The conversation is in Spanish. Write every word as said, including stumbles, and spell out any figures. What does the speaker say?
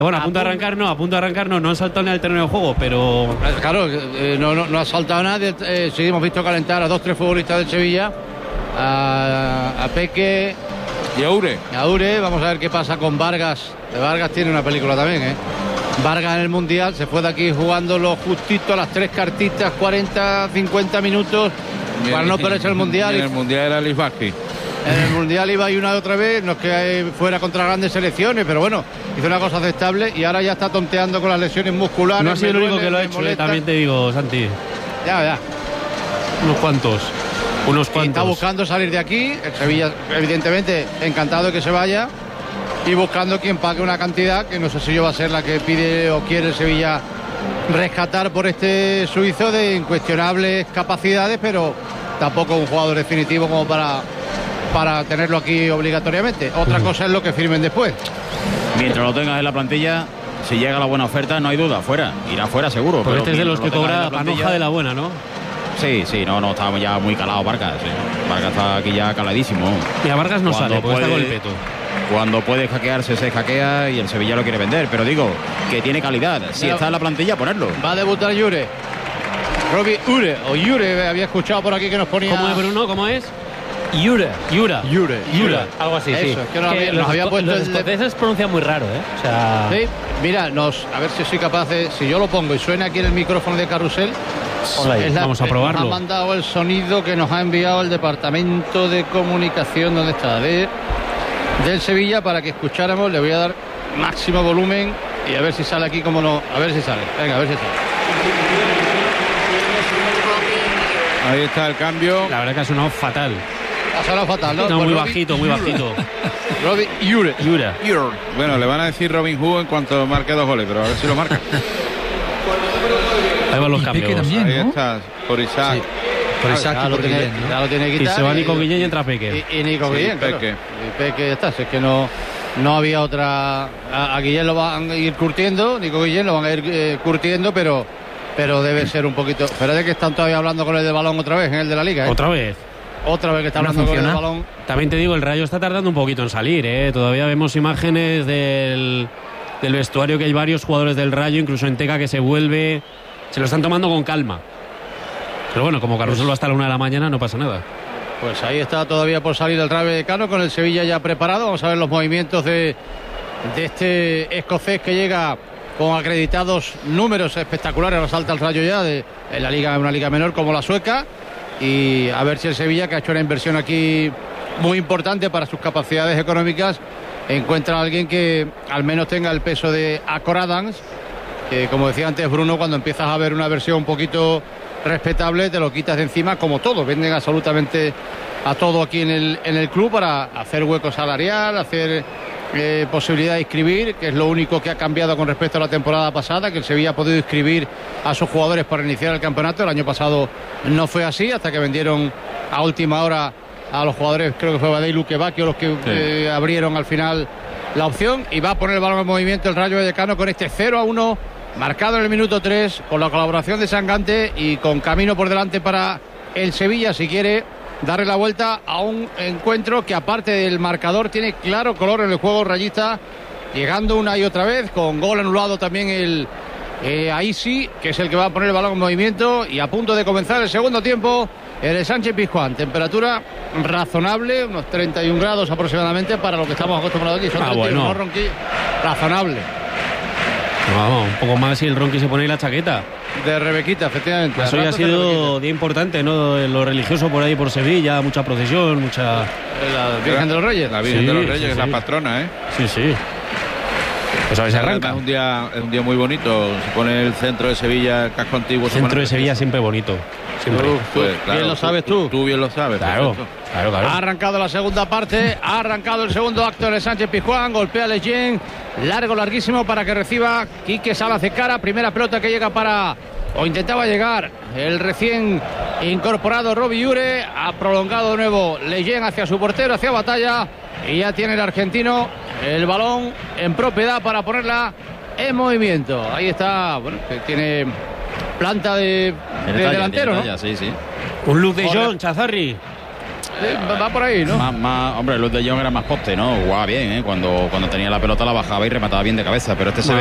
Bueno, a punto de arrancar no, a punto de arrancar no, no han saltado ni al terreno de juego, pero... Claro, eh, no, no, no ha saltado nadie, eh, sí hemos visto calentar a dos, tres futbolistas del Sevilla, a, a Peque y a Ure. A Ure, vamos a ver qué pasa con Vargas. De Vargas tiene una película también, ¿eh? Vargas en el Mundial se fue de aquí jugando lo justito a las tres cartitas, cuarenta, cincuenta minutos, bien, para no perderse el Mundial. En el Mundial era Lisbaki. En el Mundial iba y una y otra vez, no es que fuera contra grandes selecciones, pero bueno, hizo una cosa aceptable y ahora ya está tonteando con las lesiones musculares. No ha sido el único que lo ha hecho, eh, también te digo, Santi. Ya, ya. Unos cuantos. Unos cuantos. Y está buscando salir de aquí. El Sevilla, evidentemente, encantado de que se vaya. Y buscando quien pague una cantidad que no sé si yo va a ser la que pide o quiere el Sevilla rescatar por este suizo de incuestionables capacidades, pero tampoco un jugador definitivo como para... para tenerlo aquí obligatoriamente. Otra uh-huh. cosa es lo que firmen después. Mientras lo tengas en la plantilla, si llega la buena oferta, no hay duda, fuera. Irá fuera seguro. Porque este es de los que cobra panoja de la buena, ¿no? Sí, sí, no, no, está ya muy calado Vargas. Sí. Vargas está aquí ya caladísimo. Y a Vargas no cuando sale, porque puede, está con el peto. Cuando puede hackearse, se hackea y el Sevilla lo quiere vender. Pero digo, que tiene calidad. Si Pero está en la plantilla, ponerlo. Va a debutar Ure. Robbie Ure, o Ure, había escuchado por aquí que nos ponía... ¿Cómo es, Bruno? ¿Cómo es? Yura. Yura. Yura. Yura. Algo así, Eso, sí. es que nos, que había, nos había puesto los escoceses pronuncian muy raro, ¿eh? O sea... Sí, mira, nos, a ver si soy capaz de... Si yo lo pongo y suena aquí en el micrófono de Carrusel... Es la, vamos a probarlo. Nos ha mandado el sonido que nos ha enviado el Departamento de Comunicación, ¿dónde está? De, del Sevilla, para que escucháramos. Le voy a dar máximo volumen y a ver si sale aquí como no... A ver si sale. Venga, a ver si sale. Ahí está el cambio. La verdad que ha sonado fatal. Ha sonado fatal, ¿no? No, pues muy Robin, bajito, muy bajito. Robin Yure. Yura. Bueno, le van a decir Robin Hood en cuanto marque dos goles, pero a ver si lo marca. Ahí van los cambios. También, Ahí ¿no? está, por Isaac. Sí. Por Isaac ya, y lo por tiene, Guillén, ¿no? ya lo tiene que quitar. Y se va Nico Guillén y entra Peque. Y, y Nico Sí, Guillén, Peque. claro. Y Peque ya está. Si es que no, no había otra... A, a Guillén lo van a ir curtiendo, Nico Guillén lo van a ir eh, curtiendo, pero pero debe ser un poquito... Espérate que están todavía hablando con el de balón otra vez, en el de la Liga, ¿eh? Otra vez. Otra vez que está hablando con el de balón. También te digo, el Rayo está tardando un poquito en salir, ¿eh? Todavía vemos imágenes del, del vestuario, que hay varios jugadores del Rayo, incluso en Teca, que se vuelve... Se lo están tomando con calma. Pero bueno, como Carrusel va hasta la una de la mañana, no pasa nada. Pues ahí está todavía por salir el Rayo Vallecano, con el Sevilla ya preparado. Vamos a ver los movimientos de, de este escocés que llega con acreditados números espectaculares. Resalta el Rayo ya de, en la liga, una liga menor como la sueca. Y a ver si el Sevilla, que ha hecho una inversión aquí muy importante para sus capacidades económicas, encuentra a alguien que al menos tenga el peso de Acor Adams, que como decía antes Bruno, cuando empiezas a ver una versión un poquito respetable, te lo quitas de encima, como todo. Venden absolutamente a todo aquí en el, en el club para hacer hueco salarial, hacer eh, posibilidad de inscribir, que es lo único que ha cambiado con respecto a la temporada pasada, que el Sevilla ha podido inscribir a sus jugadores para iniciar el campeonato. El año pasado no fue así, hasta que vendieron a última hora a los jugadores, creo que fue Badei y Luque Bacchio los que sí. eh, abrieron al final la opción, y va a poner el balón en movimiento el Rayo Vallecano con este cero a uno marcado en el minuto tres, con la colaboración de Sangante y con camino por delante para el Sevilla, si quiere darle la vuelta a un encuentro que, aparte del marcador, tiene claro color en el juego rayista, llegando una y otra vez, con gol anulado también el eh, Aisi, que es el que va a poner el balón en movimiento, y a punto de comenzar el segundo tiempo el Sánchez Pizjuán. Temperatura razonable, unos treinta y un grados aproximadamente para lo que estamos acostumbrados aquí. Son ah, bueno. ¿no, Ronqui? Razonable. Vamos, un poco más si el Ronqui se pone ahí la chaqueta. De Rebequita, efectivamente. Eso ya ha sido día importante, ¿no? Lo religioso por ahí, por Sevilla, mucha procesión, mucha... La Virgen de los Reyes. La Virgen sí, de los Reyes, sí, que es sí. la patrona, ¿eh? Sí, sí. Pues a ver si arranca. Es un día, es un día muy bonito. Se pone el centro de Sevilla, el casco antiguo. El centro de Sevilla siempre bonito. Siempre. Uf, Pues, claro, bien lo sabes tú. Tú, tú bien lo sabes. Claro, perfecto. claro, claro. Ha arrancado la segunda parte, ha arrancado el segundo acto de Sánchez Pizjuán, golpea a Leyen, largo, larguísimo para que reciba Quique Salas de cara. Primera pelota que llega para, o intentaba llegar, el recién incorporado Robbie Ure. Ha prolongado de nuevo Leyen hacia su portero, hacia Batalla, y ya tiene el argentino el balón en propiedad para ponerla en movimiento. Ahí está, bueno, que tiene planta de, de Tiene talla, delantero, tiene ¿no? talla, sí, sí. Un look de John Chazarri. va por ahí, ¿no? Más, más, hombre, Luis de Jong era más poste, ¿no? Jugaba bien, ¿eh? Cuando, cuando tenía la pelota la bajaba y remataba bien de cabeza, pero este se ve